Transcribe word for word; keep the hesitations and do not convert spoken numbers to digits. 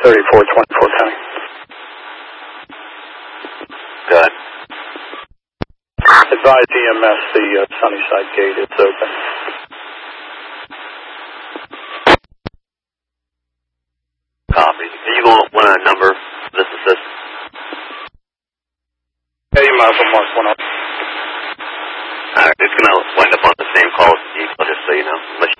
thirty-four twenty-four County. Good. Advise E M S the uh, Sunnyside gate is open. Copy. Can you go want a number for this assist? Yeah, you might as well mark one up. Alright, it's going to wind up on the same call as the just so you know. Unless